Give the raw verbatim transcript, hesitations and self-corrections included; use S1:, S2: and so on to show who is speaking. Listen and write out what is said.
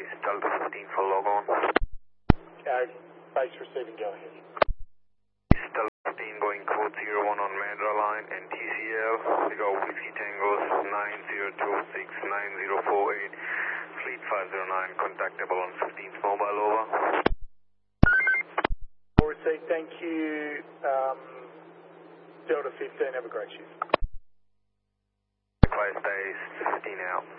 S1: base, Delta fifteen for log on.
S2: Uh, base receiving, go ahead.
S1: Delta fifteen going code zero one on Mandra line and T C L. We go Whiskey Tangos nine zero two six nine zero four eight. Fleet five zero nine contactable on fifteenth mobile, over.
S2: All received, thank you. Um, Delta fifteen, have a great shift.
S1: Flight base fifteen out.